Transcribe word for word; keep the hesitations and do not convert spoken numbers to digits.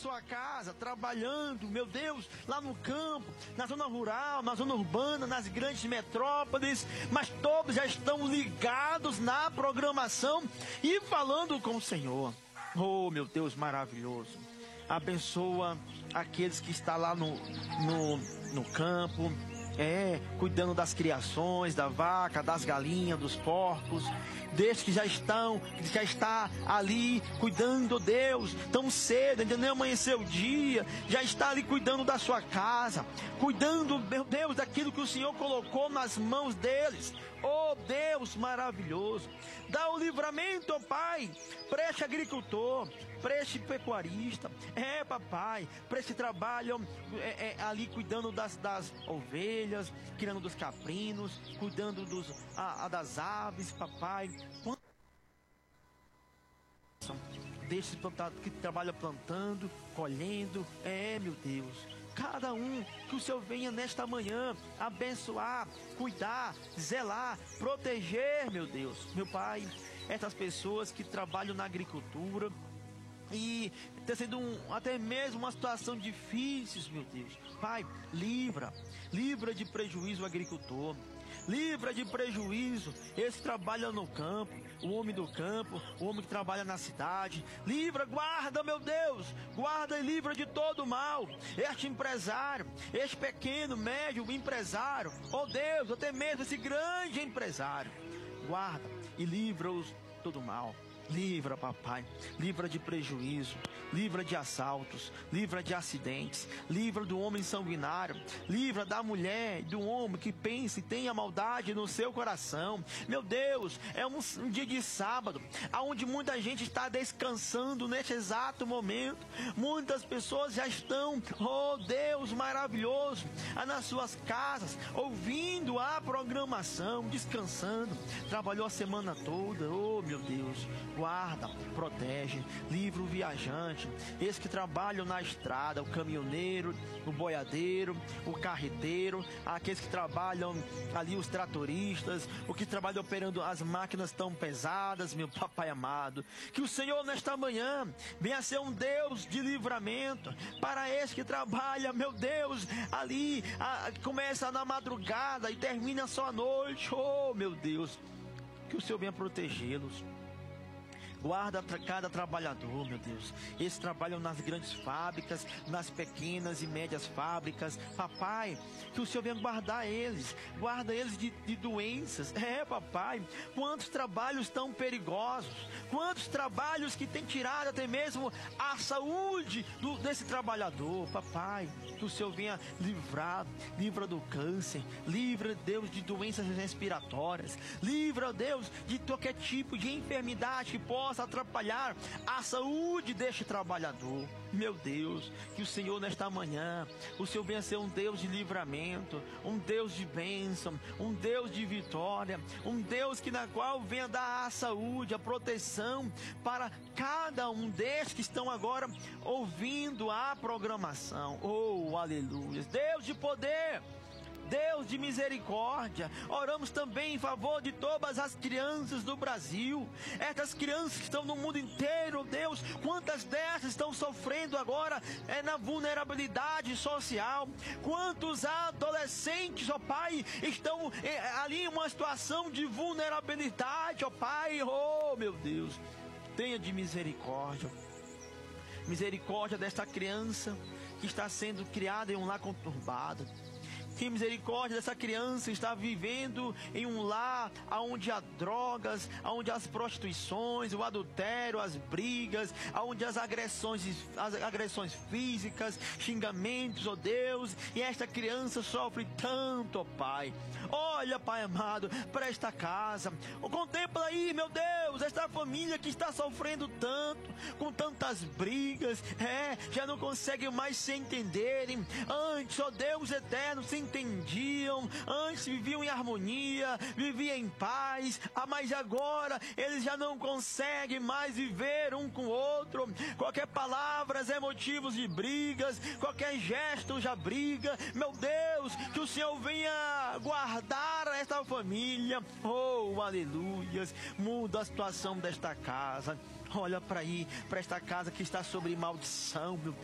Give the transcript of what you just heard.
sua casa, trabalhando, meu Deus, lá no campo, na zona rural, na zona urbana, nas grandes metrópoles, mas todos já estão ligados na programação e falando com o Senhor. Oh, meu Deus, maravilhoso. Abençoa aqueles que estão lá no, no, no campo, é, cuidando das criações, da vaca, das galinhas, dos porcos, desses que já estão, que já está ali cuidando, Deus, tão cedo, ainda nem amanheceu o dia, já está ali cuidando da sua casa, cuidando, meu Deus, daquilo que o Senhor colocou nas mãos deles. Oh, Deus maravilhoso, dá o livramento, ó Pai, para este agricultor, para este pecuarista, é, papai, para esse trabalho é, é, ali cuidando das, das ovelhas, criando dos caprinos, cuidando dos, a, a das aves, papai. Desses que trabalha plantando, colhendo, é, meu Deus. Cada um, que o Senhor venha nesta manhã abençoar, cuidar, zelar, proteger, meu Deus, meu Pai, essas pessoas que trabalham na agricultura e está sendo um, até mesmo uma situação difícil, meu Deus. Pai, livra, livra de prejuízo o agricultor, livra de prejuízo esse que trabalha no campo, o homem do campo, o homem que trabalha na cidade. Livra, guarda, meu Deus, guarda e livra de todo mal este empresário, este pequeno, médio empresário, oh Deus, até mesmo esse grande empresário. Guarda e livra-os de todo mal. Livra, papai, livra de prejuízo, livra de assaltos, livra de acidentes, livra do homem sanguinário, livra da mulher, do homem que pensa e tem a maldade no seu coração. Meu Deus, é um, um dia de sábado, onde muita gente está descansando neste exato momento. Muitas pessoas já estão, oh Deus maravilhoso, nas suas casas, ouvindo a programação, descansando. Trabalhou a semana toda, oh meu Deus. Guarda, protege, livra o viajante, esses que trabalham na estrada, o caminhoneiro, o boiadeiro, o carreteiro, aqueles que trabalham ali, os tratoristas, o que trabalham operando as máquinas tão pesadas, meu papai amado. Que o Senhor nesta manhã venha ser um Deus de livramento para esse que trabalha, meu Deus, ali, a, começa na madrugada e termina só à noite. Oh, meu Deus, que o Senhor venha protegê-los. Guarda cada trabalhador, meu Deus. Eles trabalham nas grandes fábricas, nas pequenas e médias fábricas. Papai, que o Senhor venha guardar eles. Guarda eles de, de doenças. É, papai. Quantos trabalhos tão perigosos. Quantos trabalhos que tem tirado até mesmo a saúde do, desse trabalhador. Papai, que o Senhor venha livrar. Livra do câncer. Livra, Deus, de doenças respiratórias. Livra, Deus, de qualquer tipo de enfermidade que possa atrapalhar a saúde deste trabalhador. Meu Deus, que o Senhor nesta manhã, o Senhor venha ser um Deus de livramento, um Deus de bênção, um Deus de vitória, um Deus que na qual venha dar a saúde, a proteção para cada um destes que estão agora ouvindo a programação. Oh, aleluia. Deus de poder, Deus de misericórdia, oramos também em favor de todas as crianças do Brasil, essas crianças que estão no mundo inteiro, Deus, quantas dessas estão sofrendo agora é, na vulnerabilidade social, quantos adolescentes, ó Pai, estão é, ali em uma situação de vulnerabilidade, ó Pai, oh meu Deus, tenha de misericórdia, misericórdia desta criança que está sendo criada em um lar conturbado. Que misericórdia dessa criança está vivendo em um lar onde há drogas, onde há as prostituições, o adultério, as brigas, onde as agressões, as agressões físicas, xingamentos, ó Deus, e esta criança sofre tanto, ó Pai. Olha, Pai amado, para esta casa, contempla aí, meu Deus, esta família que está sofrendo tanto, com tantas brigas, é, já não conseguem mais se entenderem. Antes, ó Deus eterno, se entendiam, antes viviam em harmonia, viviam em paz, ah, mas agora eles já não conseguem mais viver um com o outro. Qualquer palavra é motivo de brigas, qualquer gesto já briga. Meu Deus, que o Senhor venha guardar esta família. Oh, aleluias, muda a situação desta casa. Olha para aí, para esta casa que está sobre maldição, meu Deus.